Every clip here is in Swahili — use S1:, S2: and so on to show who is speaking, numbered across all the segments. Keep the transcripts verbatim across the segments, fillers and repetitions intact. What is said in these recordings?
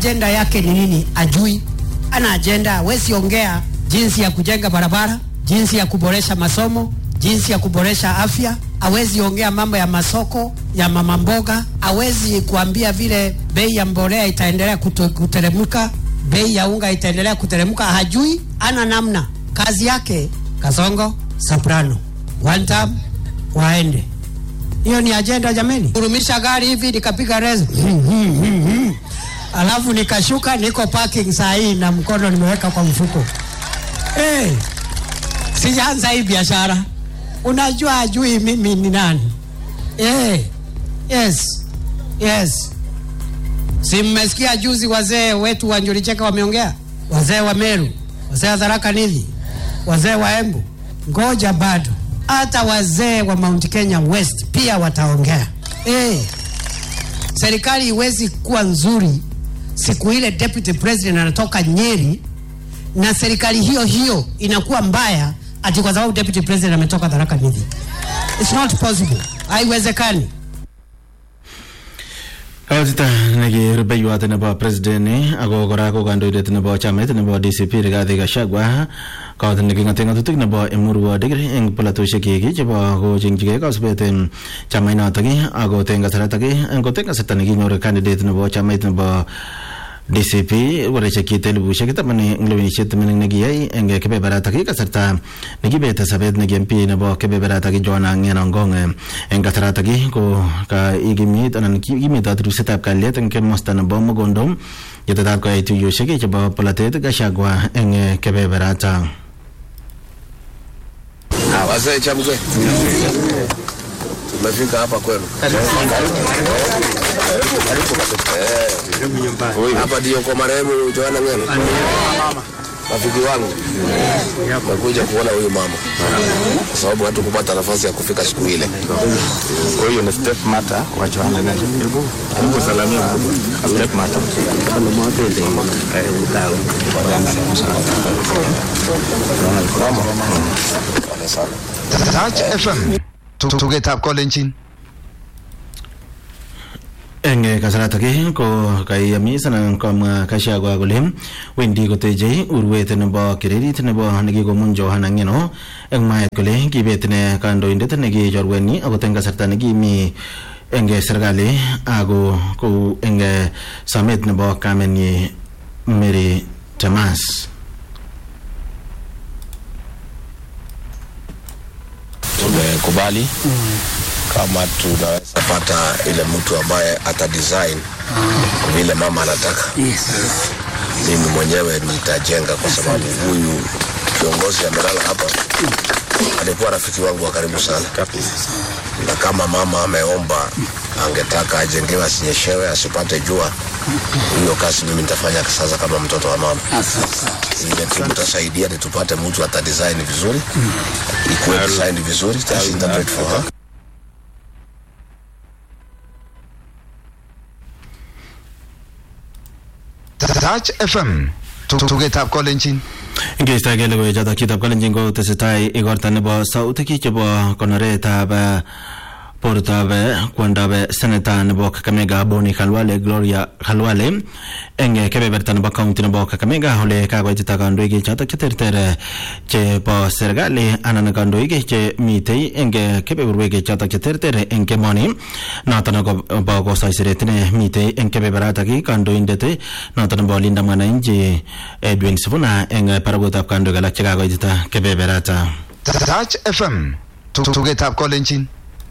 S1: agenda yake ni nini ajui. Ana agenda, hawezi ongea jinsi ya kujenga barabara, jinsi ya kuboresha masomo, jinsi ya kuboresha afya, hawezi ongea mambo ya masoko ya mama mboga, hawezi kuambia vile bei ya mbolea itaendelea kuteremka, bei ya unga itaendelea kuteremka, hajui. Ana namna. Kazi yake Kasongo soprano, one time waende. Hiyo ni agenda jameni. Kurumisha gari hivi nikapiga rezi alafu nikashuka, niko parking saa hii na mkono nimeweka kwa mfuko. Eh, hey, sijaanza hii biashara. Unajua ajui mimi ni nani. Eh, hey, yes, yes. Si mmesikia juzi wazee wetu wa Njuricheka wameongea? Wazee wa Meru, wazee wa Tharaka Nithi, wazee wa Embu. Ngoja bado. Hata wazee wa Mount Kenya West pia wataongea. Eh, hey, serikali iwezi kuwa nzuri siku ile deputy president anatoka Nyeri na serikali hiyo hiyo inakuwa mbaya ati kwa sababu deputy president ametoka Tharaka Nithi. It's not possible. Haiwezekani.
S2: Awazita nagi rubeyu ate nebo president ago kora ko kandoindet nebo chamait nebo D C P Rigathi Gachagua kawat nagi ngate ngatutik nebo Emurua Dikri eng polatoshek iki chebo ko jingjige kasubet chamait notok ago tenga sarataki eng tenga satani kinyor candidate nebo chamait nebo D C P warache kitelibushek tamani nglowinishet mening nagiyai eng kebeberataki kasarta nagibete sabet nagi M P nebo kebeberataki Joanna Ng'eno Ngong eng kasartaki ko ka igimit anan igimit atrusetab kalyet eng kemosta nebo Mogondom yetetat ko aytuyoshek chebo polatet Gachagua eng kebeberata.
S3: Ah, wazee chamgwe. Tumefika hapa kwenu. Eh, hapa ndio kwa marehemu Joanna Ng'eno. Mama. Rafiki wangu. Nakuja kuona huyu mama. Kwa sababu hatu kupata nafasi ya kufika siku ile.
S4: Kwa hiyo ni step matter kwa Joanna Ng'eno. Hebu salamia step matter. Kama mwaka ile eh utao.
S5: Touch F M. Tugetap kolenjin.
S2: Eng kasartaki ko kayamisa nang kama Gachagua kole wendi koteje urwet nebo kirerit nebo nekikomun Joanna Ng'eno eng maet kole kibet ne kandoindet nekijorweni ako teng kasarta nekimi eng serikali ako ko eng samet nebo kamenyi Mary Thomas.
S3: Tumekubali mm. kama tunaweza pata ile mtu ambaye ata design mm. vile mama anataka. Yes. Mimi mwenyewe nitajenga kwa sababu huyu kiongozi amelala hapa mm. alikuwa rafiki wangu wa karibu sana. Na kama mama ameomba angetaka ajengewe asinyeshewe asipate jua, hiyo kazi mimi nitafanya sasa kama mtoto wa mama. Ile tutasaidia tupate mtu ata design vizuri. Ikuwe design vizuri, ta interpret for her.
S5: Touch F M. Tugetap kolenjin.
S2: Ingesta gele ko jata kitap kolenjin ko tesetai igorta nebo sautik chebo konoretab portab kwandab seneta nebo Kakamega Boni Khalwale Gloria Khalwale eng kebeberta nebo county nebo Kakamega ole kagoitita kandoik chotok cheterter chebo serikali anan kandoik che mitei eng kebeberwek chotok cheterter eng kemoni noton ko kosaisiretne mitei eng kebeberatak kandoindet noton nebo Linda Mwananchi Edwin Sifuna eng paragutab kandoik alak chekagoitita kebeberata.
S5: Touch F M. Tugetap kolenjin.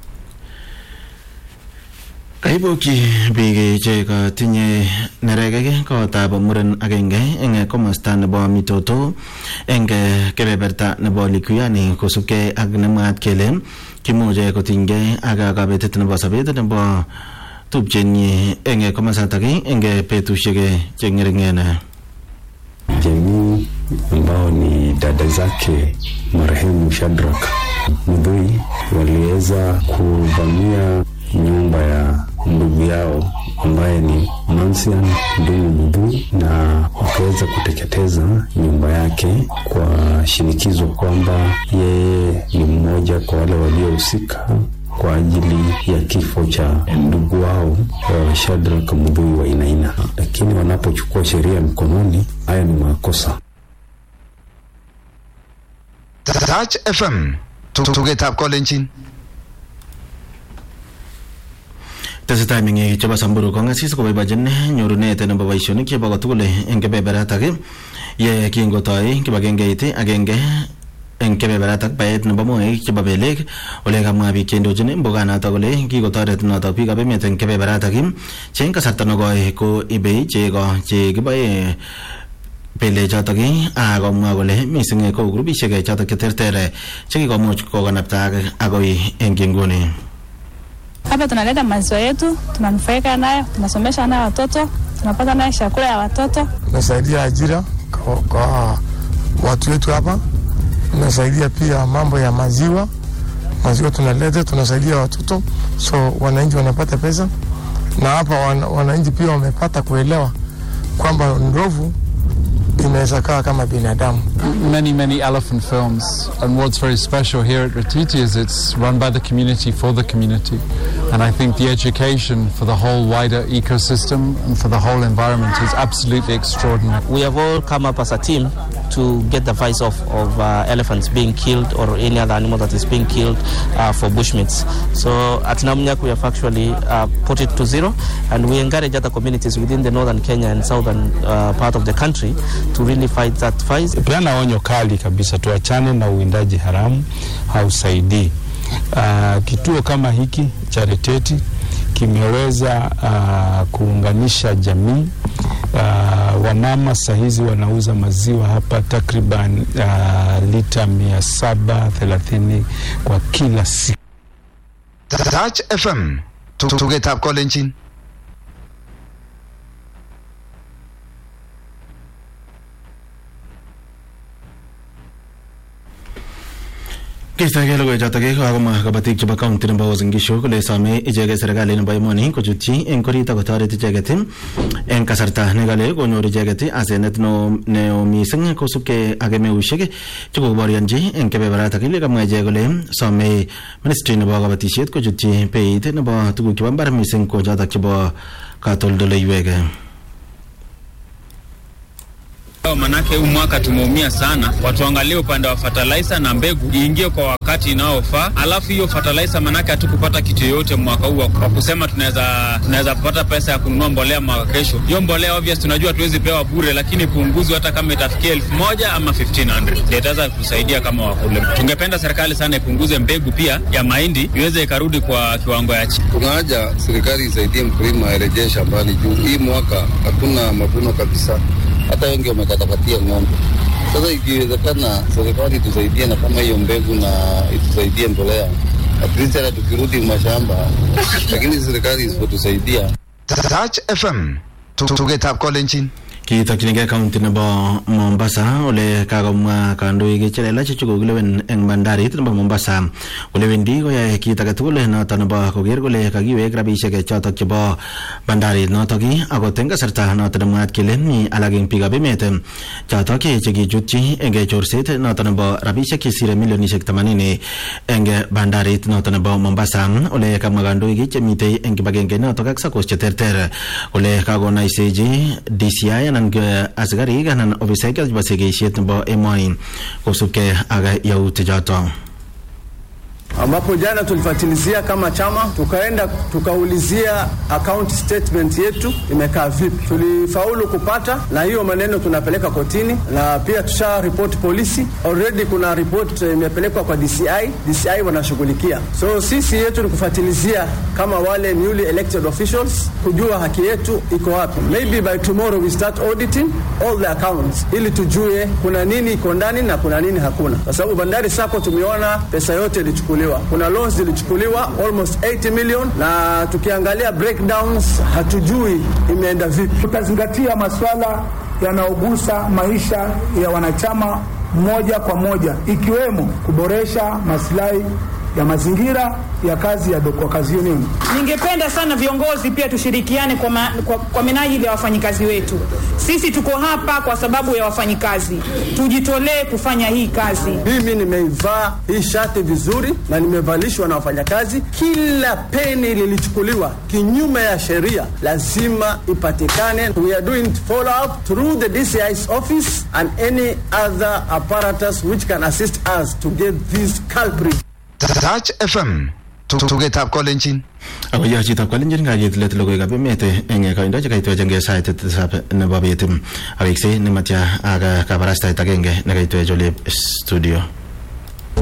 S2: Kaiboki bige che ka tinye neregege ko tab muren agenge eng komosta nebo Mitoto eng kebeberta nebo Likuyani kosubke ak nemat kele kimuje kotinge aga kabetet nebo sabet nebo tupchenyi eng komosataki eng petushek cheng'ering'en.
S6: Jamii ambao ni dada zake marehemu Shadrack Mudhui waliweza kuvamia nyumba ya ndugu yao ambaye ni Mansian Ndugu Mudhui na wakaweza kuteketeza nyumba yake kwa shinikizo kwamba yeye ni mmoja kwa wale waliohusika kwa ajili ya kifo cha ndugu wao uh, Shadrack Mudhui wa Inaina, lakini wanapochukua sheria mkononi, haya ni makosa.
S5: Touch F M tugetap kolenjin.
S2: Tesetai mingi chebo Samburu kongasis ko boiboichen nyorunet nebo boisionik chebo kotugul eng kebeberatak ye kingotoi kibagengeit agenge eng kebeberatak baet nebo moek chebo belek ole kamwa biik chendochin mboganatok kole kikotoret notok biikab emet eng kebeberatak che eng kasarta nekoi ko ibei chego che kiboe bele chotok akomwa kole mising ko grupishek chotok cheterter chekikomuch kokanapta akoi eng inguni.
S7: Hapa tunaleta maziwa yetu, tunanufaika nayo, tunasomesha nayo watoto, tunapata nayo chakula ya watoto.
S8: Tunasaidia ajira kwa, kwa watu wetu hapa. Tunasaidia pia mambo ya maziwa. Maziwa tunaleta, tunasaidia watoto. So wananchi wanapata pesa. Na hapa wan, wananchi pia wamepata kuelewa kwamba ndovu inaweza kaa kama binadamu.
S9: Many, many elephant films, and what's very special here at Ratiti is it's run by the community for the community, and I think the education for the whole wider ecosystem and for the whole environment is absolutely extraordinary.
S10: We have all come up as a team to get the voice of, of uh, elephants being killed or any other animal that is being killed uh, for bushmeats. So at Namnyak we have actually uh, put it to zero, and we encourage other communities within the northern Kenya and southern uh, part of the country to really fight that fight.
S6: Peana onyo kali kabisa, tuachane na uwindaji haramu, hausaidii. Uh, kituo kama hiki cha Reteti kimeweza uh, kuunganisha jamii. Uh, wamama sahizi wanauza maziwa hapa takriban uh, lita mia saba thelathini kwa kila siku.
S5: Touch F M tugetap kolenjin.
S2: Kista ke logoy chotok ke kakoma kabatik chebo county nebo Uasin Gishu kole some icheket serikali nebo emoni kochutyi eng korito kotoret icheket eng kasarta nekale konyor icheket asenet neo mising kosubkei ak emeushek chekoborionji eng kebeberatak ile kamwa ichek kole some ministry nebo kabatisiet kochutyi beit nebo tuguk chebo mbar mising ko chotok chebo katoldoleiwek.
S11: Manake huu mwaka tumeumia sana, watu angalie upande wa fertilizer na mbegu iingie kwa wakati inaofaa. Alafu hiyo fertilizer manake hatukupata kitu yote mwaka huu kwa kusema tunaweza tunaweza kupata pesa ya kununua mbolea mwaka kesho. Hiyo mbolea obvious tunajua tuwezi pewa bure, lakini punguzo hata kama itafikia elfu moja ama fifteen hundred itaweza kusaidia kama wakulima. Tungependa serikali sana ipunguze mbegu pia ya mahindi iweze ikarudi kwa kiwango ya chini.
S12: Kuna haja serikali isaidie mkulima arejeshe shambani juu hii mwaka hakuna mavuno kabisa. Hata wengi wamekatapatia ng'ombe. Sasa ikiwezekana serikali tusaidie na kama hiyo mbegu na itusaidie mbolea. At least hata tukirudi mashamba, lakini serikali isipotusaidia.
S5: Touch F M tugetap kolenjin.
S2: Kitokchinigei county nebo Mombasa ole kakomwa kandoik chelelach chekokilewen eng bandarit nebo Mombasa ole wendi koyae kit age tugul noto nebo koker kole kakiwek rabisiek chotok chebo bandarit notok akot eng kasarta noto nemwaat kele mi alak eng biikab emet chotok chekichutyi eng chorset noto nebo rabisiek chesire milionisiek themanini eng bandarit noto nebo Mombasa ole kamwa kandoik chemitei eng kibagenge notok ak sakos cheterter ole kakonaiseji D C I anan asikarik anan ofisaek chebo sekesiet nebo emoni kosubkei ak yautik chotok.
S13: Ambapo jana tulifuatilizia kama chama, tukaenda tukaulizia account statement yetu imekaa vipi. Tulifaulu kupata, na hiyo maneno tunapeleka kotini, na pia tusha report polisi. Already kuna report imepelekwa kwa D C I, D C I wanashughulikia. So sisi yetu ni kufuatilizia kama wale newly elected officials, kujua haki yetu iko wapi. Maybe by tomorrow we start auditing all the accounts ili tujue kuna nini iko ndani na kuna nini hakuna. Kwa sababu Bandari Sacco tumeona pesa yote ilichukuliwa. Kuna loans zilichukuliwa almost eighty million, na tukiangalia breakdowns hatujui imeenda vipi.
S14: Tutazingatia masuala yanayogusa maisha ya wanachama moja kwa moja, ikiwemo kuboresha maslahi ya mazingira ya kazi ya kwa kazi union.
S15: Ningependa sana viongozi pia tushirikiane kwa, ma, kwa, kwa minajili ya wafanyikazi wetu. Sisi tuko hapa kwa sababu ya wafanyikazi. Tujitolee kufanya hii kazi.
S13: Mimi nimeivaa hii shati vizuri na nimevalishwa na wafanyakazi. Kila peni lilichukuliwa kinyume ya sheria lazima ipatikane. We are doing follow up through the D C I's office and any other apparatus which can assist us to get these culprits.
S5: Touch F M tugetab kolenjin.
S2: Ako yachitab kolenjin ngayet let logoiwekab emet eng kaindo che kaitwech eng sait tisab nebo bet. Awekse nematya ak kabarastaet agenge ne kaitwech olep studio.